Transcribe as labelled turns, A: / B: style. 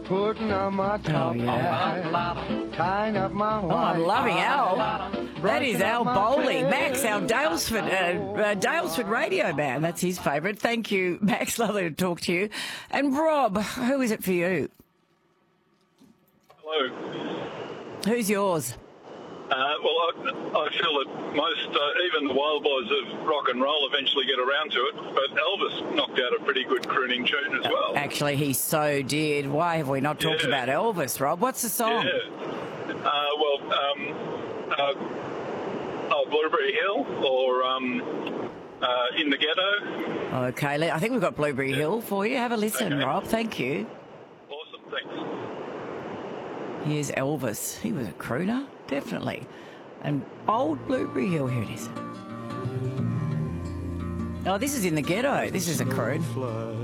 A: putting on my top hat, tying up my
B: Oh, I'm loving Al. That is Al Bowley. Max, our Dalesford radio man. That's his favourite. Thank you, Max. Lovely to talk to you. And Rob, who is it for you?
C: Hello.
B: Who's yours?
C: I feel that most, even the wild boys of rock and roll eventually get around to it, but Elvis knocked out a pretty good crooning tune as well.
B: Actually, he so did. Why have we not talked about Elvis, Rob? What's the song?
C: Blueberry Hill or In the Ghetto.
B: Okay, I think we've got Blueberry Hill for you. Have a listen,
C: Okay.
B: Rob. Thank you.
C: Awesome, thanks.
B: Here's Elvis. He was a crooner, definitely. And old Blueberry Hill, here it is. Oh, this is In the Ghetto. This is a croon.